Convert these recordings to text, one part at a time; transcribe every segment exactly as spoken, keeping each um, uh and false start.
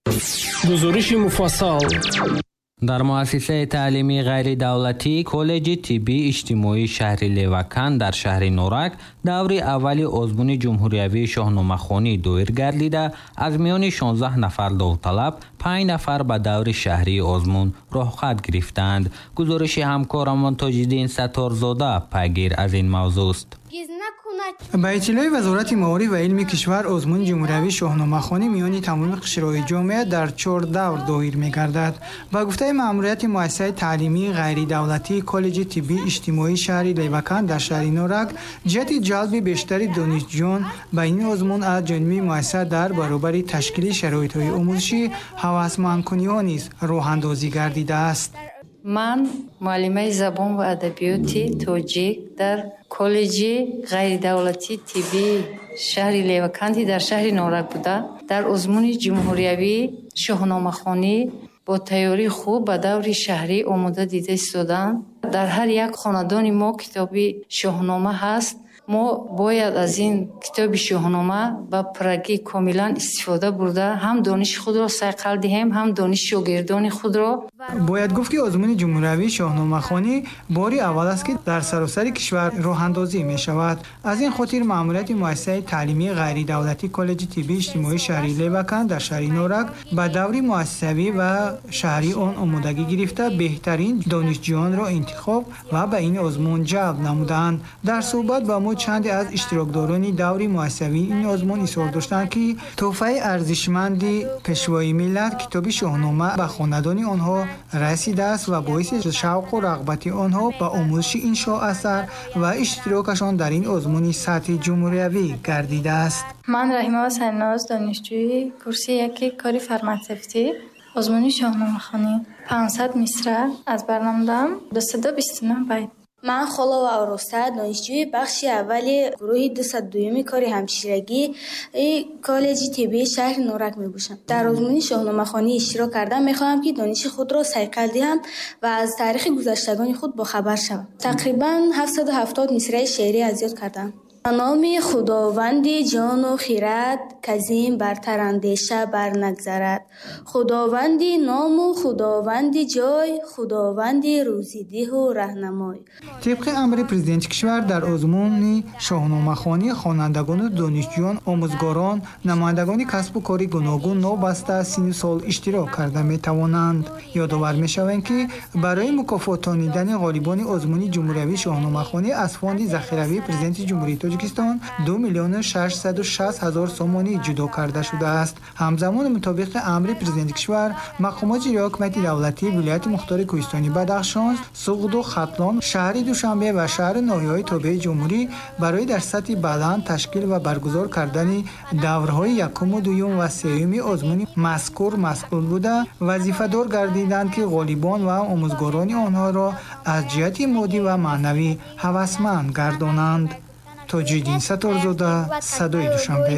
гузориши муфассал. дар муассисаи таълимии ғайридавлатӣ коллеҷи тиббии иҷтимоии шаҳри Левакан дар шаҳри Норак даври аввали озмуни ҷумҳуриявии шоҳномахонӣ доир гардида, аз миёни шонздаҳ нафар довталаб панҷ нафар ба даври шаҳрии озмун роҳхат гирифтанд. гузориши ҳамкорамон Тоҷиддин Сатторзода пайгир аз ин мавзӯъст. ба иттилои Вазорати маориф ва илми кишвар, озмуни ҷумҳуриявии шоҳномахонӣ миёни тамоми қишрҳои ҷомеа дар чор давр доир мегардад. Ба гуфтаи маъмурияти муассисаи таълимии ғайридавлатии коллеҷи тиббии иҷтимоии шаҳри Левакан дар шаҳри Норак, ҷиҳати ҷалби бештари донишҷӯён ба ин озмун аз ҷониби муассиса дар баробари ташкили шароитҳои омӯзишӣ ҳавасмандкуниҳо низ роҳандозӣ гардидааст. ман муаллимаи забон ва адабиёти тоҷик дар коллеҷи ғайридавлатии тиббии шаҳри Леваканди дар шаҳри Норак буда, дар озмуни ҷумҳуриявии шоҳномахонӣ бо тайёрии хуб ба даври шаҳрӣ омода дида истодаам. дар ҳар як хонадони мо китоби шоҳнома ҳаст. мо бояд аз ин китоби шоҳнома ба прагӣ комилан истифода бурда, ҳам дониши худро сайқал диҳем, ҳам дониши шогирдони худро. бояд гуфт ки озмуни ҷумҳуриявии шоҳномахонӣ бори аввал аст ки дар саросари кишвар роҳандозӣ мешавад. аз ин хотир маъмурияти муассисаи таълимии ғайридавлатии коллеҷи тиббии иҷтимоии шаҳри Левакан дар шаҳри Норак ба даври муассисавӣ ва шаҳрӣ он омодагӣ гирифта, беҳтарин донишҷӯёнро интихоб ва ба ин озмун ҷалб намуданд. дар суҳбат ба мо чанде аз иштирокдорони даври муассисавии ин озмун изҳор доштанд ки тӯҳфаи арзишманди пешвои миллат, китоби шоҳнома, ба хонадони онҳо расидааст ва боиси шавқу рағбати онҳо ба омӯзиши ин шоҳасар ва иштирокашон дар ин озмуни сатҳи ҷумҳуриявӣ гардидааст. ман Раҳима Ҳусайнноз, донишҷӯи курси яки кори фармацевтӣ, озмуни шоҳномахонӣ панҷсад мисра аз бар намудам, дуюз и бисту нӯ байт. ман Холова Ороста, донишҷӯи бахши аввали гурӯҳи дуюз и дуюми кори ҳамширагӣ коллеҷи тиббии шаҳри Норак мебошам. дар озмуни шоҳномахонӣ иштирок карда мехоҳам ки дониши худро сайқал диҳам ва аз таърихи гузаштагони худ бохабар шавам. тақрибан ҳафтсаду ҳафтод мисраи шеърӣ аз ёд кардам. номи худованди ҷону хират, казин бартар андеша бар нагзарад. худованди ному худованди ҷой, худованди рӯзидиҳу раҳнамой. тибқи амри президенти кишвар, дар озмуни шоҳномахонӣ хонандагону донишҷӯён, омӯзгорон, намояндагони касбу кори гуногун новаста синну сол иштирок карда метавонанд. ёдовар мешавем ки барои мукофотонидани ғолибони озмуни ҷумҳуриявии шоҳномахонӣ аз фонди захиравии президенти ҷумҳурии Тоҷикистон ду миллиону шашсаду шаст ҳазор сомонӣ ҷудо карда шудааст. ҳамзамон мутобиқи амри президенти кишвар, мақомоти ҷои ҳукумати давлатӣ вилояти мухтори Кӯҳистони Бадахшон, Суғду Хатлон, шаҳри Душанбе ва шаҳри ноҳияҳои тобеи ҷумҳурӣ барои дар сатҳи баланд ташкил ва баргузор кардани даврҳои якуму дуюм ва сеюми озмуни мазкур масъул буда, вазифадор гардиданд ки ғолибон ва омӯзгорони онҳоро аз ҷиҳати моддӣ ва маънавӣ ҳавасманд гардонанд. Тоҷиддин Сатторзода, Садои Душанбе.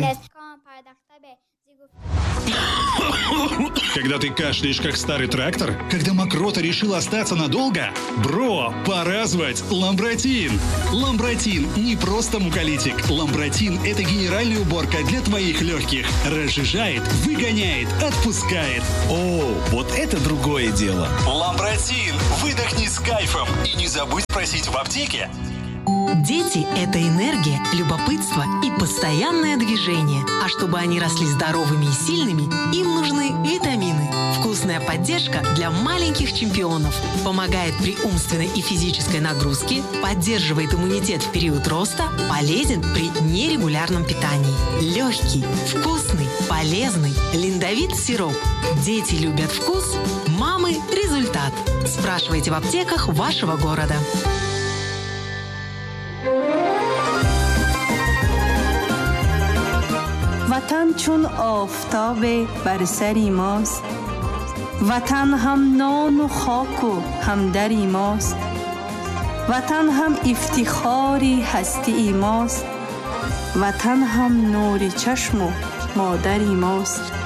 Когда ты кашляешь, как старый трактор? Когда мокрота решила остаться надолго? Бро, пора звать Ламбротин! Ламбротин не просто муколитик. Ламбротин – это генеральная уборка для твоих легких. Разжижает, выгоняет, отпускает. О, вот это другое дело. Ламбротин! Выдохни с кайфом. И не забудь спросить в аптеке. Дети – это энергия, любопытство и постоянное движение. А чтобы они росли здоровыми и сильными, им нужны витамины. Вкусная поддержка для маленьких чемпионов. Помогает при умственной и физической нагрузке, поддерживает иммунитет в период роста, полезен при нерегулярном питании. Легкий, вкусный, полезный, линдовит сироп. Дети любят вкус, мамы – результат. Спрашивайте в аптеках вашего города. وطن چون آفتاب بر سری ماست، وطن هم نان و خاک و همدری ماست، وطن هم افتخاری هستی ماست، وطن هم نور چشم و مادری ماست.